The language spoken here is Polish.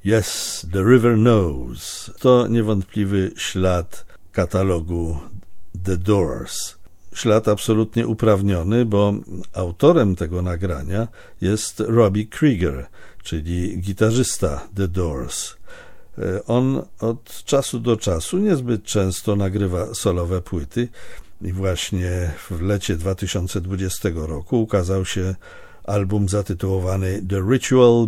Yes, the River Knows. To niewątpliwy ślad katalogu The Doors. Ślad absolutnie uprawniony, bo autorem tego nagrania jest Robbie Krieger, czyli gitarzysta The Doors. On od czasu do czasu niezbyt często nagrywa solowe płyty i właśnie w lecie 2020 roku ukazał się album zatytułowany The Ritual